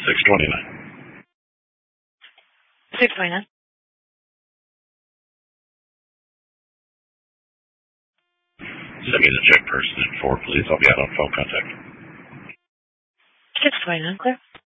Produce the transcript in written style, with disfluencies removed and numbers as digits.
629. 629. Send me the check person at 4, please. I'll be out on phone contact. 629, clear.